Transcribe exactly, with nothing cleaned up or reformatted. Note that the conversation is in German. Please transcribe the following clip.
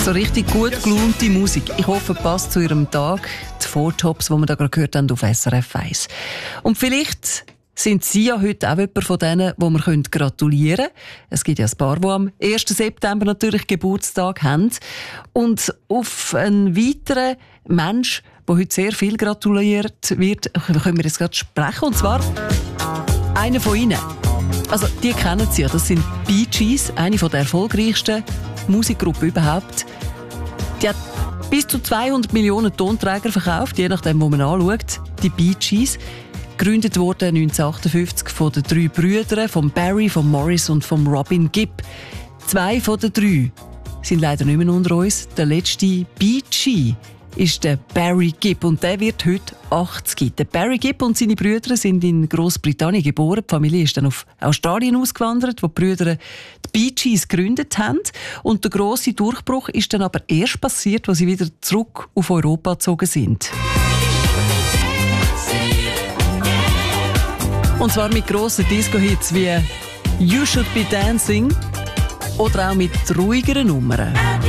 So richtig gut gelaunte Musik. Ich hoffe, passt zu Ihrem Tag. Die Four Tops, die wir da gerade gehört haben auf S R F eins. Und vielleicht sind Sie ja heute auch jemand von denen, wo wir gratulieren können. Es gibt ja ein paar, die am ersten September natürlich Geburtstag haben. Und auf einen weiteren Mensch, der heute sehr viel gratuliert wird, können wir jetzt gerade sprechen. Und zwar einer von Ihnen. Also, die kennen Sie ja. Das sind Bee Gees, eine der erfolgreichsten Musikgruppen überhaupt. Die hat bis zu zweihundert Millionen Tonträger verkauft, je nachdem, wo man anschaut. Die Bee Gees. Gegründet wurde neunzehnhundertachtundfünfzig von den drei Brüdern, von Barry, von Morris und von Robin Gibb. Zwei von den drei sind leider nicht mehr unter uns. Der letzte Bee Gee ist der Barry Gibb und der wird heute achtzig. Der Barry Gibb und seine Brüder sind in Großbritannien geboren. Die Familie ist dann auf Australien ausgewandert, wo die Brüder die Bee Gees gegründet haben. Und der grosse Durchbruch ist dann aber erst passiert, als sie wieder zurück auf Europa gezogen sind. Und zwar mit grossen Disco-Hits wie «You Should Be Dancing» oder auch mit ruhigeren Nummern.